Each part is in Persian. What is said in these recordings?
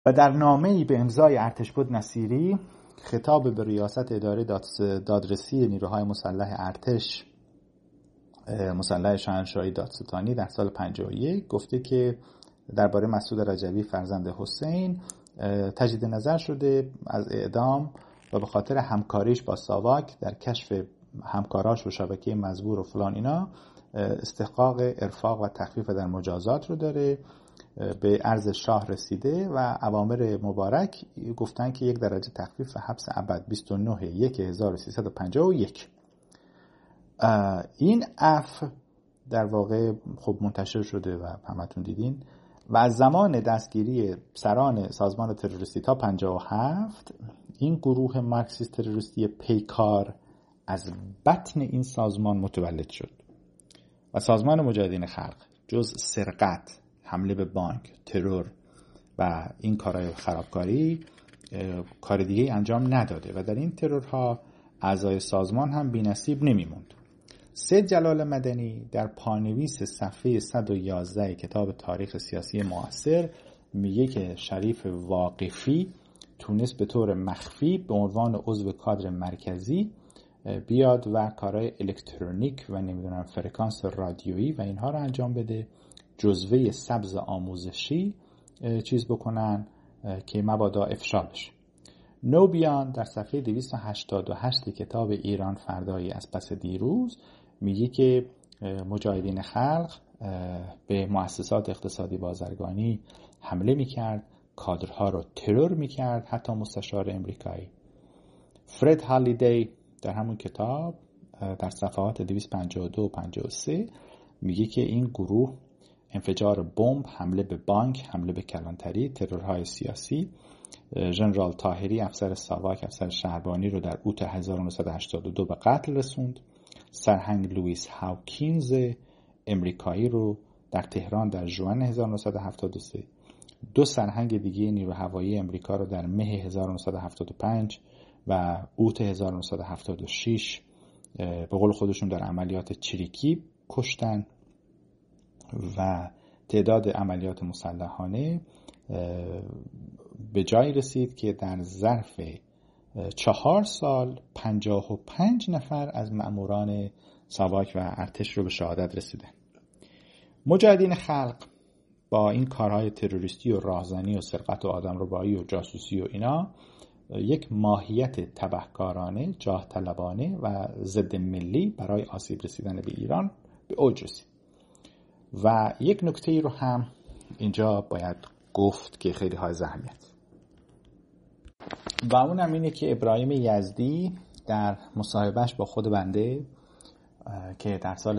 و در نامه‌ای به امضای ارتشبد نصیری خطاب به ریاست اداره دادرسی نیروهای مسلح ارتش مسلح شاهنشاهی دادستانی در سال 51 گفته که درباره مسعود رجوی فرزند حسین تجدید نظر شده از اعدام و به خاطر همکاریش با ساواک در کشف همکاراش و شبکه مزبور و فلان اینا استحقاق ارفاق و تخفیف در مجازات رو داره، به عرض شاه رسیده و اوامر مبارک گفتن که 1 درجه تخفیف و حبس ابد 29/1351. این عفو در واقع خب منتشر شده و همتون دیدین و از زمان دستگیری سران سازمان تروریستی تا 57 این گروه مارکسیست تروریستی پیکار از بطن این سازمان متولد شد و سازمان مجاهدین خلق جز سرقت، حمله به بانک، ترور و این کارهای خرابکاری کار دیگه انجام نداده و در این ترورها اعضای سازمان هم بی‌نصیب نمی‌موند. سید جلال مدنی در پانویس صفحه 111 کتاب تاریخ سیاسی معاصر میگه که شریف واقفی تونست به طور مخفی به عنوان عضو کادر مرکزی بیاد و کارهای الکترونیک و نمیدونم فرکانس رادیویی و اینها رو انجام بده، جزوه سبز آموزشی چیز بکنن که مبادا افشا بشه. نوبیان در صفحه 288 کتاب ایران فردایی از پس دیروز میگه که مجاهدین خلق به مؤسسات اقتصادی بازرگانی حمله میکرد، کادرها رو ترور میکرد، حتی مستشار امریکایی. فرد هالیدی در همون کتاب در صفحات 252 و 53 میگه که این گروه انفجار بمب، حمله به بانک، حمله به کلانتری، ترورهای سیاسی، ژنرال طاهری افسر ساواک، افسر شهربانی رو در اوت 1982 به قتل رسوند. سرهنگ لوئیس هاوکینز امریکایی رو در تهران در ژوئن 1973، 2 سرهنگ دیگه نیرو هوایی امریکا رو در مه 1975 و اوت 1976 به قول خودشون در عملیات چریکی کشتن و تعداد عملیات مسلحانه به جایی رسید که در ظرف 4 سال 55 نفر از مأموران ساواک و ارتش رو به شهادت رسیدن. مجاهدین خلق با این کارهای تروریستی و راهزنی و سرقت و آدمربایی و جاسوسی و اینا یک ماهیت تبهکارانه، جاه طلبانه و ضد ملی برای آسیب رسیدن به ایران به اوج رسید. و یک نکته ای رو هم اینجا باید گفت که خیلی های اهمیت و اونم اینه که ابراهیم یزدی در مصاحبهش با خود بنده که در سال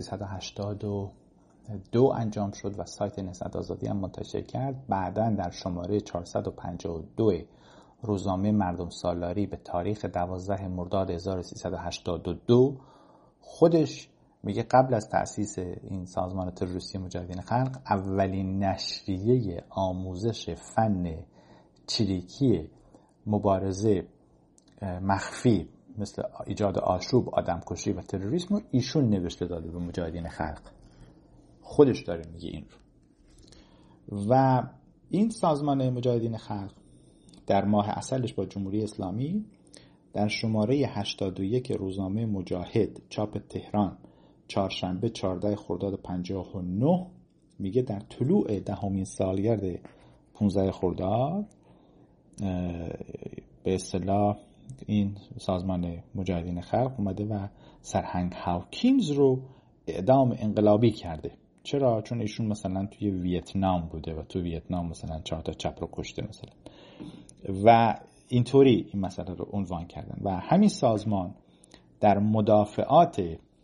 1382 انجام شد و سایت نهضت آزادی هم منتشر کرد، بعداً در شماره 452 روزنامه مردم سالاری به تاریخ 12 مرداد 1382 خودش میگه قبل از تأسیس این سازمان تروریستی مجاهدین خلق اولین نشریه آموزش فن چریکی مبارزه مخفی مثل ایجاد آشوب، آدمکشی و تروریسم رو ایشون نوشته داده به مجاهدین خلق. خودش داره میگه این رو. و این سازمان مجاهدین خلق در ماه عسلش با جمهوری اسلامی در شماره 81 روزنامه مجاهد چاپ تهران چهارشنبه 14 خرداد 59 میگه در طلوع 10مین سالگرد 15 خرداد به اصطلاح این سازمان مجاهدین خلق اومده و سرهنگ هاوکینز رو اعدام انقلابی کرده. چرا؟ چون ایشون مثلا توی ویتنام بوده و تو ویتنام مثلا 4 تا چپ رو کشته مثلا و اینطوری این مسئله رو عنوان کردن. و همین سازمان در مدافعات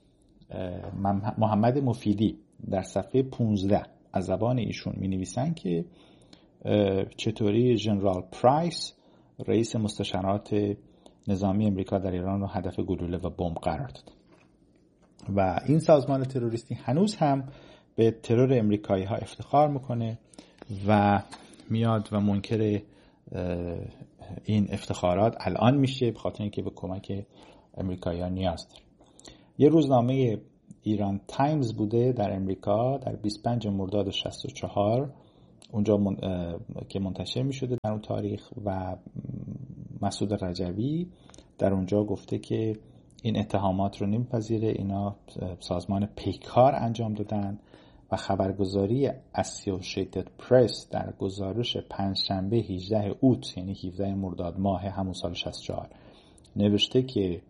محمد مفیدی در صفحه 15 از زبان ایشون می نویسن که چطوری ژنرال پرایس رئیس مستشارات نظامی امریکا در ایران رو هدف گلوله و بمب قرار داد. و این سازمان تروریستی هنوز هم به ترور امریکایی ها افتخار میکنه و میاد و منکر این افتخارات الان میشه، به خاطر اینکه به کمک امریکایی ها نیاز داره. یه روزنامه ایران تایمز بوده در امریکا در 25 مرداد 64 اونجا که منتشر می شده در اون تاریخ، و مسعود رجوی در اونجا گفته که این اتهامات رو نمیپذیره، اینا سازمان پیکار انجام دادن. و خبرگزاری اسوسییتد پرس در گزارش پنجشنبه 18 اوت یعنی 17 مرداد ماه همون سال 64 نوشته که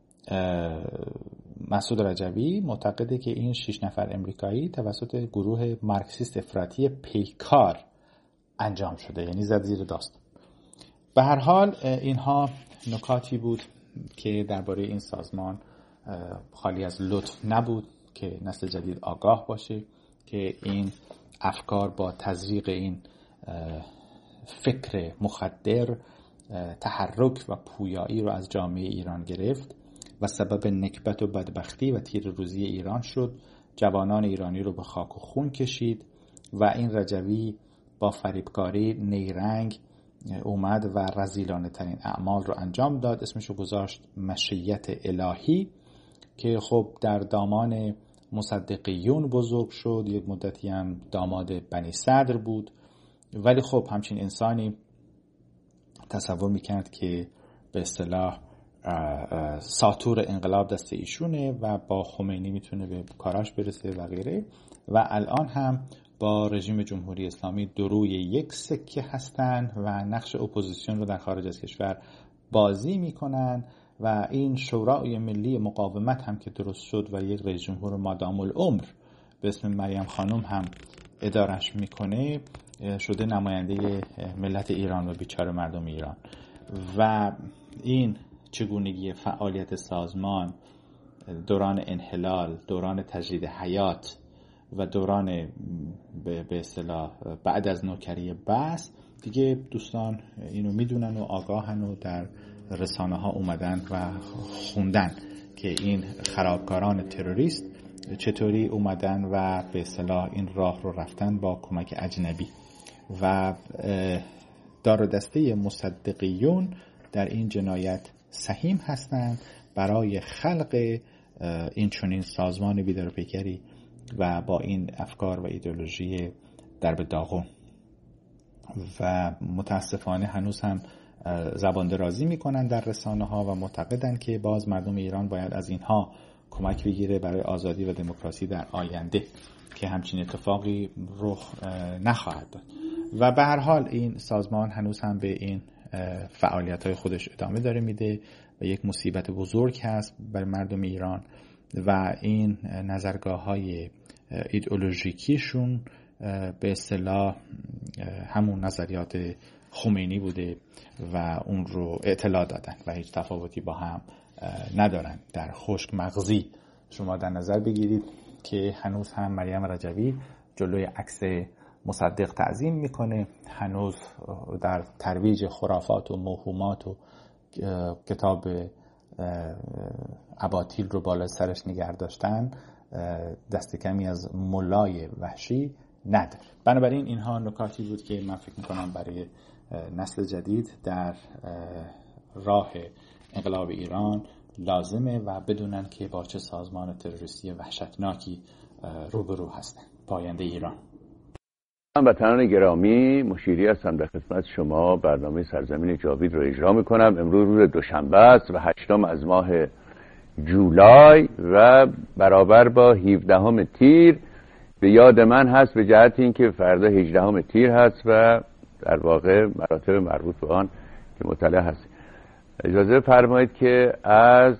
مسعود رجوی معتقده که این 6 نفر امریکایی توسط گروه مارکسیست افراطی پیکار انجام شده، یعنی زد زیر داستان. به هر حال اینها نکاتی بود که درباره این سازمان خالی از لطف نبود که نسل جدید آگاه باشه که این افکار با تزریق این فکر مخدر تحرک و پویایی رو از جامعه ایران گرفت و سبب نکبت و بدبختی و تیره‌روزی ایران شد. جوانان ایرانی رو به خاک و خون کشید و این رجوی با فریبکاری نیرنگ اومد و رذیلانه ترین اعمال رو انجام داد. اسمش رو گذاشت مشیت الهی که خب در دامان مصدقیون بزرگ شد. یک مدتی هم داماد بنی صدر بود، ولی خب همچین انسانی تصور میکرد که به اصطلاح ساطور انقلاب دست ایشونه و با خمینی میتونه به کاراش برسه و غیره. و الان هم با رژیم جمهوری اسلامی دروی یک سکه هستن و نقش اپوزیسیون رو در خارج از کشور بازی میکنن. و این شورای ملی مقاومت هم که درست شد و یک رئیس جمهور مادام العمر به اسم مریم خانم هم ادارش میکنه، شده نماینده ملت ایران و بیچاره مردم ایران. و این چگونگی فعالیت سازمان دوران انحلال، دوران تجدید حیات و دوران به اصطلاح بعد از نوکری بس دیگه دوستان اینو میدونن و آگاهن و در رسانه ها اومدن و خوندن که این خرابکاران تروریست چطوری اومدن و به اصطلاح این راه رو رفتن با کمک اجنبی. و دار و دسته مصدقیون در این جنایت سهیم هستند برای خلق این چنین سازمان بیدارپیکری و با این افکار و ایدئولوژی درب داغون. و متاسفانه هنوز هم زبان درازی میکنن در رسانه ها و معتقدن که باز مردم ایران باید از اینها کمک بگیره برای آزادی و دموکراسی در آینده، که همچین اتفاقی رخ نخواهد داد. و به هر حال این سازمان هنوز هم به این فعالیت‌های خودش ادامه داره میده و یک مصیبت بزرگ هست برای مردم ایران. و این نظرگاه‌های ایدئولوژیکیشون به اصطلاح همون نظریات خمینی بوده و اون رو اطلاع دادن و هیچ تفاوتی با هم ندارن. در خشک مغزی شما در نظر بگیرید که هنوز هم مریم رجوی جلوی عکس مصدق تعظیم میکنه، هنوز در ترویج خرافات و موهومات و کتاب اباطیل رو بالا سرش نگه داشتن دست کمی از ملای وحشی نداره. بنابراین اینها نکاتی بود که من فکر میکنم برای نسل جدید در راه انقلاب ایران لازمه و بدونن که با چه سازمان تروریستی وحشتناکی روبرو هستن. پاینده ایران. هموطنان گرامی، مشیری هستم در خدمت شما. برنامه سرزمین جاوید رو اجرا میکنم. امروز روز دوشنبه است و 8 از ماه جولای و برابر با 17 تیر به یاد من هست، به جهت اینکه فردا 18 تیر هست و در واقع مراتب مربوط به آن که مطلع هست. اجازه فرمایید که از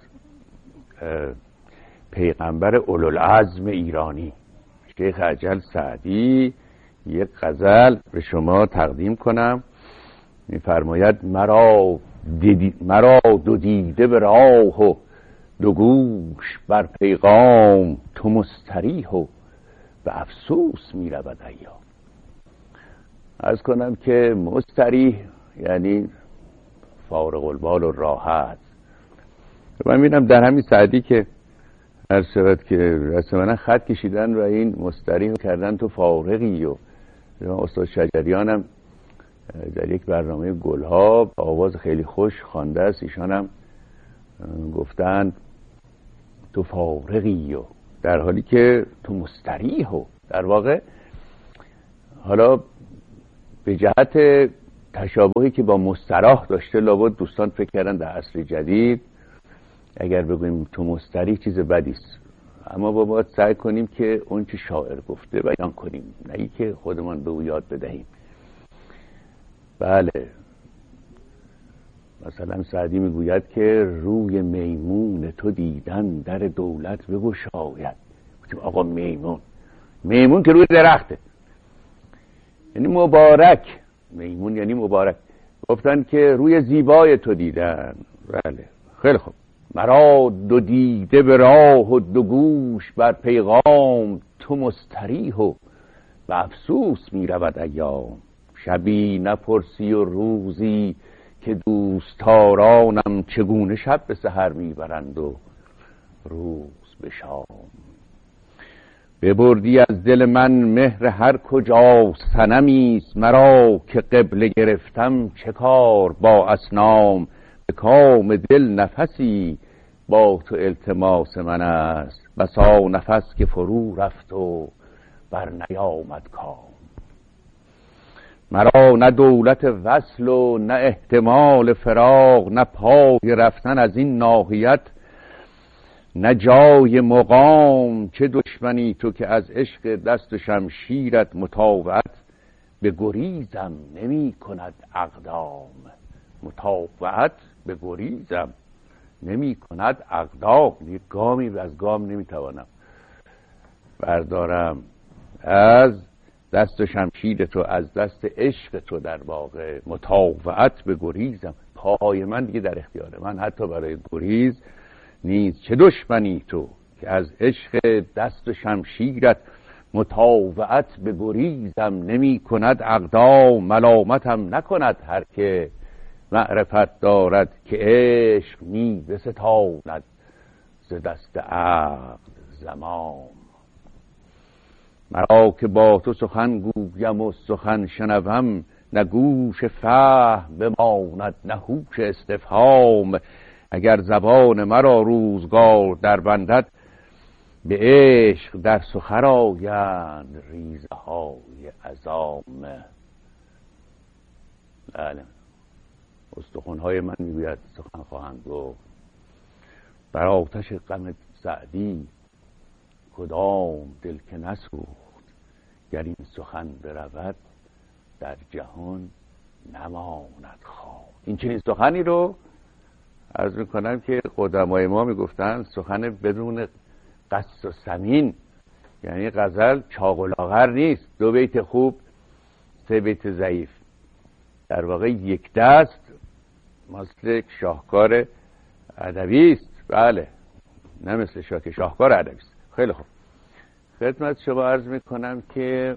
پیغمبر اولوالعزم ایرانی شیخ اجل سعدی یک غزل به شما تقدیم کنم. می‌فرماید مرا دو دیده به راه و دو گوش بر پیغام تو مستریح و به افسوس می‌رود ایام. عرض کنم که مستریح یعنی فارغ البال و راحت. من می‌بینم در همین سعدی که هر شود که رسما خط کشیدن و این مستریح کردن تو فارغی. و استاد شجریان هم در یک برنامه گلها با آواز خیلی خوش خوانده است، ایشان هم گفتند تو فارغی و در حالی که تو مستریح. و در واقع حالا به جهت تشابهی که با مستراح داشته، لابد دوستان فکر کردن در عصر جدید اگر بگوییم تو مستریح چیز بدیست، اما باید سعی کنیم که اون چه شاعر گفته بیان کنیم، نه ای که خودمان به او یاد بدهیم. بله، مثلا سعدی میگوید که روی میمون تو دیدن در دولت بگشاید. گفتیم آقا میمون که روی درخته، یعنی مبارک، میمون یعنی مبارک. گفتن که روی زیبای تو دیدن. بله خیلی خوب. مرا دو دیده به راه و دو گوش بر پیغام، تو مستریح و به افسوس می رود ایام. شبی نپرسی و روزی که دوستارانم، چگونه شب به سحر می برند و روز به شام. ببردی از دل من مهر هر کجا صنمیست، مرا که قبله گرفتم چه کار با اصنام. به کام دل نفسی با تو التماس من است، بسا نفس که فرو رفت و بر نیامد کام. مرا نه دولت وصل و نه احتمال فراق، نه پای رفتن از این ناحیت نه جای مقام. چه دشمنی تو که از عشق دست شمشیرت مطاوعت به گریزم نمی کند اقدام. مطاوعت به گریزم نمی کند اقدام، یک گامی از گام نمی توانم بردارم از دست شمشیر تو، از دست عشق تو. در واقع مطاوعت به گریزم، پای من دیگه در اختیار من حتی برای گریز نیست. چه دشمنی تو که از عشق دست شمشیرت مطاوعت به گریزم نمی کند اقدام. ملامتم نکند هر که معرفت دارد، که عشق می بستاند ز دست عقل زمام. مرا که با تو سخن گویم و سخن شنوم، نه گوش فهم بماند نه هوش استفهام. اگر زبان مرا روزگار در بندد، به عشق در سخن آیند ریزه های عظام. بله، استخوان‌های من میگوید سخن خواهند گفت. بر آتش غم سعدی کدام دل که نسوخت، گر این سخن برود در جهان نماند خام. این چنین سخنی رو عرض میکنم که قدمای ما میگفتن سخن بدون قصد و سمین، یعنی غزل چاق و لاغر نیست، 2 بیت خوب 3 بیت ضعیف، در واقع یک دست مثل یک شاهکار ادبی است. بله، نه مثل شاهکار ادبی است. خیلی خوب، خدمت شما عرض میکنم که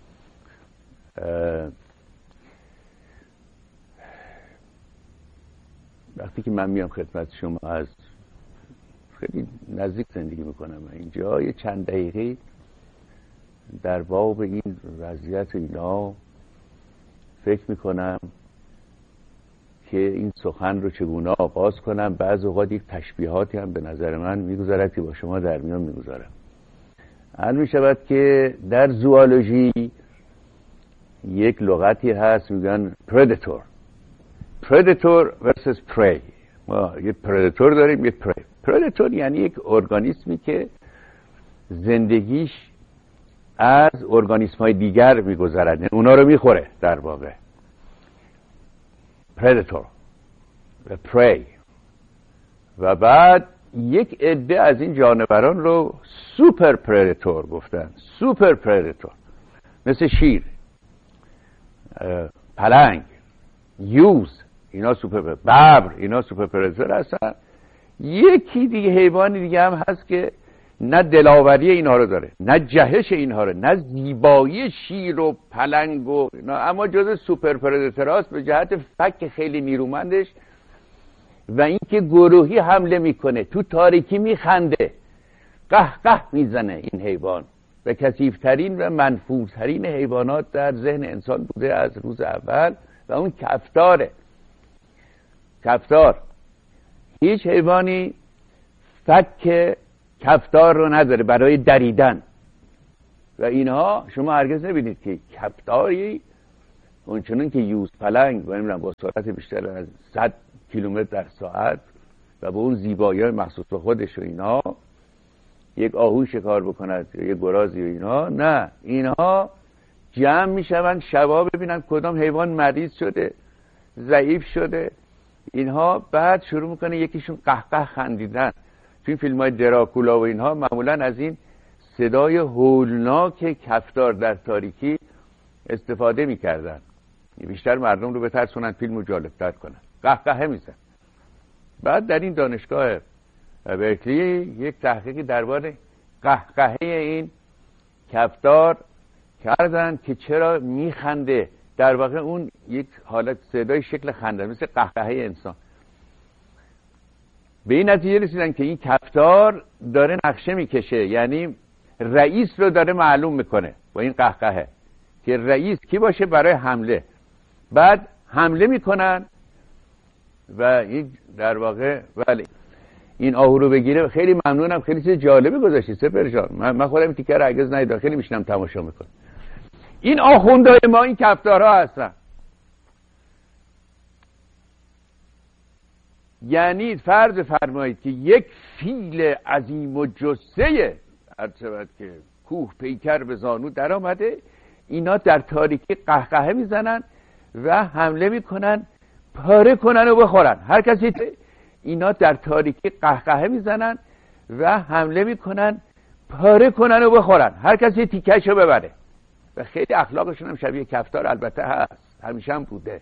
وقتی که من میام خدمت شما از خیلی نزدیک زندگی میکنم اینجا، یه چند دقیقه در باب این وضعیت اینا فکر میکنم که این سخن رو چگونه آغاز کنم. بعض اوقات یک تشبیهاتی هم به نظر من میگذارد که با شما در میان میگذارم. علم میشود که در زوالوژی یک لغتی هست میگن predator versus prey. ما یه predator داریم، یه prey. predator یعنی یک ارگانیسمی که زندگیش از ارگانیسم های دیگر میگذرد، اونا رو میخوره در واقع. predator و prey. و بعد یک عده از این جانوران رو سوپر پردیتور گفتن. سوپر پردیتور مثل شیر، پلنگ، یوز، اینا سوپر پردیتور. ببر، اینا سوپر پردیتور هستن. یکی دیگه حیوانی دیگه هم هست که نه دلاوری اینها رو داره، نه جهش اینها رو، نه زیبایی شیر و پلنگ و اینا، اما جز سوپر پردیتور هست به جهت فک خیلی نیرومندش و اینکه گروهی حمله میکنه، تو تاریکی میخنده، قهقه میزنه. این حیوان و کثیف‌ترین و منفورترین حیوانات در ذهن انسان بوده از روز اول و اون کفتاره. کفتار، هیچ حیوانی فک کفتار رو نداره برای دریدن و اینها. شما هرگز نبینید که کفتاری اونچنان که یوز پلنگ با سرعت بیشتر از 100 کیلومتر در ساعت و به اون زیبایی‌های مخصوص به خودش و اینا یک آهو شکار بکند یا یک گرازی و اینا، نه، اینها جمع میشوند شبا ببینن کدام حیوان مریض شده، ضعیف شده، اینها بعد شروع میکنه یکیشون قهقه خندیدن. توی فیلم های دراکولا و اینها معمولا از این صدای هولناک کفتار در تاریکی استفاده میکردن، بیشتر مردم رو بترسونن فیلم رو جالب‌تر کنن، قهقه میزن. بعد در این دانشگاه برکلی یک تحقیقی درباره قهقه این کفتار کردن که چرا میخنده. در واقع اون یک حالت صدای شکل خنده مثل قهقه انسان. به این نتیجه رسیدن که این کفتار داره نقشه میکشه، یعنی رئیس رو داره معلوم میکنه با این قهقه که رئیس کی باشه برای حمله. بعد حمله میکنن و این در واقع ولی این آهو رو بگیره. خیلی ممنونم، خیلی چیز جالبی گذاشتی سپر جان. من خودم تیکه رو هرگز ندیدم، خیلی میشنم تماشا میکنم. این آخوندهای ما این کفتارها هستن. یعنی فرض فرمایید که یک فیل عظیم و جثه هرچند که کوه پیکر به زانو در آمده، اینا در تاریکی قهقه میزنن و حمله میکنن پاره کنن و بخورن. هر کسی اینا در تاریکی قهقه میزنن و حمله میکنن پاره کنن و بخورن، هر کسی تیکه‌شو ببره. و خیلی اخلاقشون هم شبیه کفتار البته هست، همیشه هم بوده.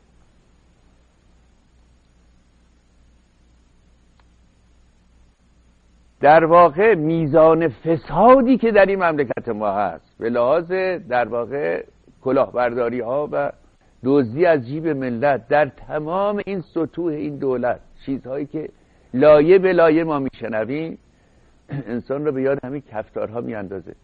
در واقع میزان فسادی که در این مملکت ما هست به لحاظ در واقع کلاهبرداری ها و دزدی از جیب ملت در تمام این سطوح این دولت، چیزهایی که لایه به لایه ما میشنویم، انسان رو به یاد همین کفتارها میاندازه.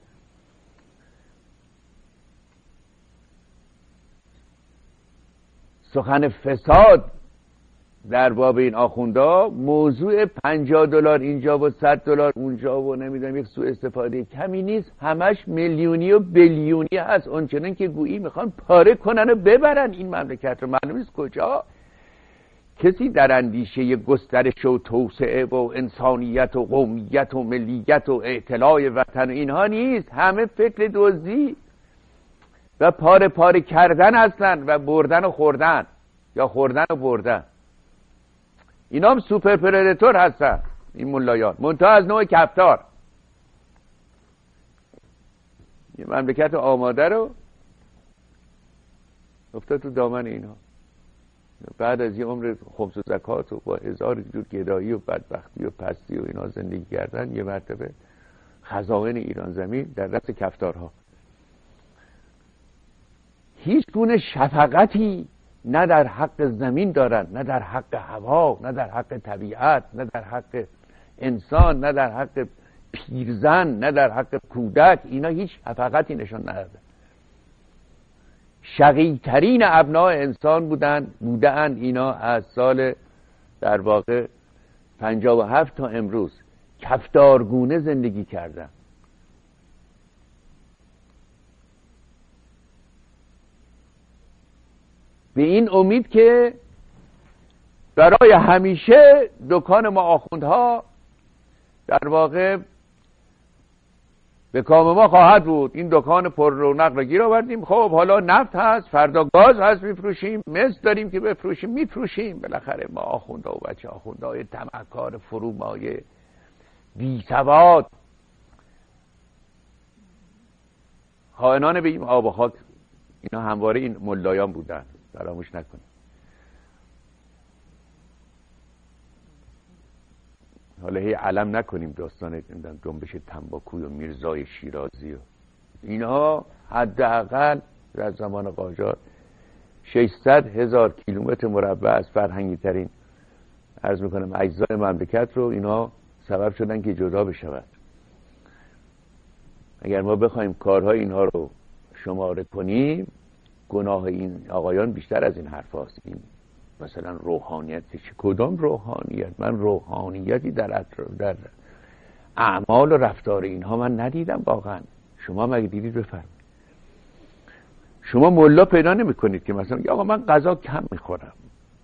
سخن فساد در باب این آخوندا موضوع $50 اینجا و $100 اونجا و نمیدونم یک سوء استفاده کمی نیست، همش میلیونی و بیلیونی هست. اونچنان که گویی میخوان پاره کنن و ببرن این مملکت رو. معلوم نیست کجا. کسی در اندیشه گسترش و توسعه و انسانیت و قومیت و ملیت و اعتلاع وطن اینها نیست، همه فکر دزدی و پاره پاره کردن هستن و بردن و خوردن یا خوردن و بردن. اینا هم سوپر پردیتور هستن این ملایان، منتها از نوع کفتار. یه مملکت آماده رو افتاد تو دامن اینها. بعد از یه عمر خمس و زکات و با هزار جور گدایی و بدبختی و پستی و اینا زندگی کردن، یه مرتبه خزائن ایران زمین در دست کفتارها. هیچ گونه شفقتی نه در حق زمین دارن، نه در حق هوا، نه در حق طبیعت، نه در حق انسان، نه در حق پیرزن، نه در حق کودک. اینا هیچ شفقتی نشان ندادن. شقی‌ترین ابناء انسان بودند اینا از سال در واقع 57 تا امروز کفتارگونه زندگی کردن. به این امید که برای همیشه دکان ما آخوندها در واقع به کام ما خواهد بود. این دکان پر رونق را گیر آوردیم، خب حالا نفت هست، فردا گاز هست میفروشیم، مس داریم که بفروشیم، میفروشیم. بالاخره ما آخوندا و بچه آخوندهای طمعکار فرومایه بی سواد خائنان به این آب و خاک، اینا همواره این ملایان بودن، فراموش نکنیم. حالا هی علم نکنیم داستان جنبش تنباکوی و میرزای شیرازی و اینها. حداقل در زمان قاجار 600,000 کیلومتر مربع از فرهنگی ترین عرض میکنم اجزای مملکت رو اینا سبب شدن که جدا بشود. اگر ما بخوایم کارهای اینها رو شماره کنیم، گناه این آقایان بیشتر از این حرف هاست. این مثلا روحانیت، کدام روحانیت؟ من روحانیتی در اعمال و رفتار اینها من ندیدم واقعا. شما مگه دیدید؟ بفرمایید. شما ملا پیدا نمی کنید که مثلا آقا من غذا کم میخورم،